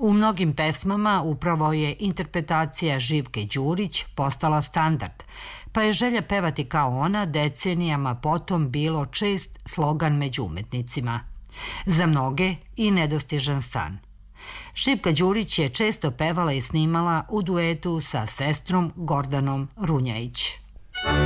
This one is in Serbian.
U mnogim pesmama upravo je interpretacija Živke Đurić postala standard, pa je želja pevati kao ona decenijama potom bilo čest slogan među umetnicima. Za mnoge i nedostižan san. Živka Đurić je često pevala i snimala u duetu sa sestrom Gordanom Runjajić.